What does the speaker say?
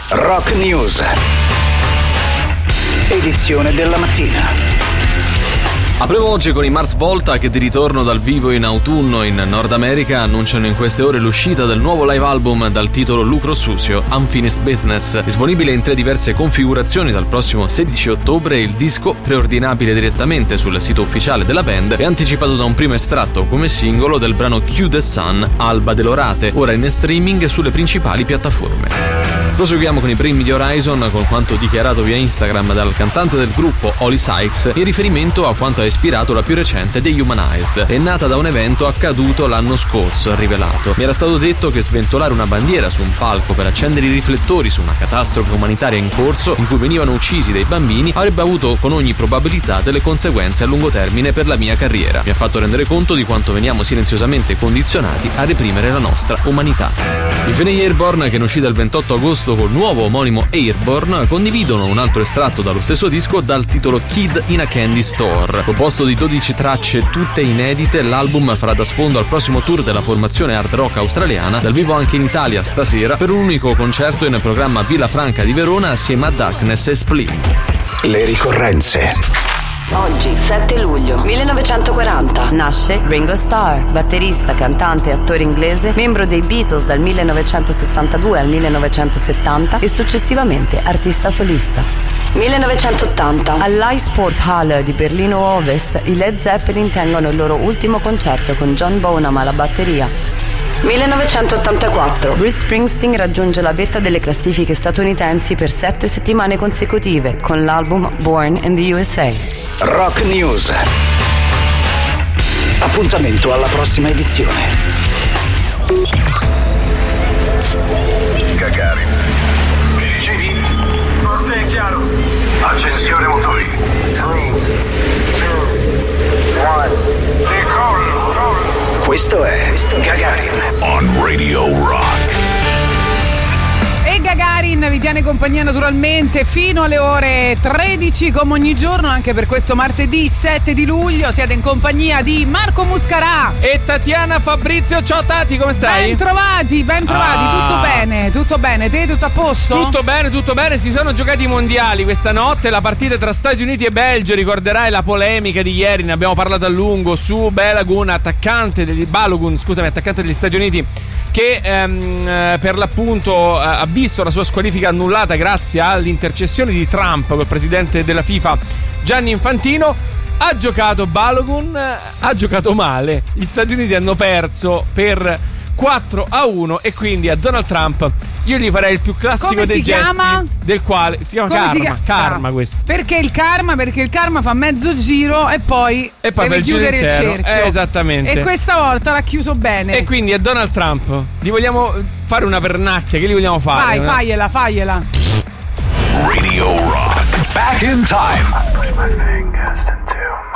Rock News. Edizione della mattina. Apriamo oggi con i Mars Volta che di ritorno dal vivo in autunno in Nord America annunciano in queste ore l'uscita del nuovo live album dal titolo Lucro Susio, Unfinished Business. Disponibile in 3 diverse configurazioni dal prossimo 16 ottobre, il disco, preordinabile direttamente sul sito ufficiale della band, è anticipato da un primo estratto come singolo del brano Q the Sun, Alba dell'Orate, ora in streaming sulle principali piattaforme. Proseguiamo con i primi di Horizon con quanto dichiarato via Instagram dal cantante del gruppo Oli Sykes in riferimento a quanto ha ispirato la più recente dei Humanized. È nata da un evento accaduto l'anno scorso, ha rivelato. Mi era stato detto che sventolare una bandiera su un palco per accendere i riflettori su una catastrofe umanitaria in corso in cui venivano uccisi dei bambini avrebbe avuto con ogni probabilità delle conseguenze a lungo termine per la mia carriera. Mi ha fatto rendere conto di quanto veniamo silenziosamente condizionati a reprimere la nostra umanità. I Fenei Airborne, che ne uscì dal 28 agosto col nuovo omonimo Airborne, condividono un altro estratto dallo stesso disco dal titolo Kid in a Candy Store. Composto di 12 tracce tutte inedite, l'album farà da sfondo al prossimo tour della formazione hard rock australiana, dal vivo anche in Italia stasera per un unico concerto in programma a Villa Franca di Verona assieme a Darkness e Spleen. Le ricorrenze. Oggi, 7 luglio 1940, nasce Ringo Starr, batterista, cantante e attore inglese, membro dei Beatles dal 1962 al 1970 e successivamente artista solista. 1980, all'Eissporthalle di Berlino Ovest, i Led Zeppelin tengono il loro ultimo concerto con John Bonham alla batteria. 1984, Bruce Springsteen raggiunge la vetta delle classifiche statunitensi per 7 settimane consecutive con l'album Born in the USA. Rock News. Appuntamento alla prossima edizione. Gagarin. Mi dicevi? Forte e chiaro. Accensione motori. 3, 2, 1. Decollo. Questo è Gagarin On Radio Rock. E Gagarin vi tiene compagnia naturalmente fino alle ore 13 come ogni giorno, anche per questo martedì 7 di luglio. Siete in compagnia di Marco Muscarà e Tatiana Fabrizio. Ciao Tati, come stai? Ben trovati, tutto bene, te tutto a posto? Tutto bene, si sono giocati i mondiali questa notte, la partita tra Stati Uniti e Belgio, ricorderai la polemica di ieri, ne abbiamo parlato a lungo su Balogun, attaccante degli Stati Uniti, che per l'appunto ha visto la sua squalifica annullata grazie all'intercessione di Trump col presidente della FIFA Gianni Infantino. Ha giocato Balogun, ha giocato male, gli Stati Uniti hanno perso per 4-1 e quindi a Donald Trump io gli farei il più classico dei gesti, del quale si chiama karma questo. Perché il karma fa mezzo giro e poi deve chiudere il cerchio. Esattamente. E questa volta l'ha chiuso bene. E quindi a Donald Trump gli vogliamo fare una pernacchia, che gli vogliamo fare? Vai, fagliela. Radio Rock. Back in time.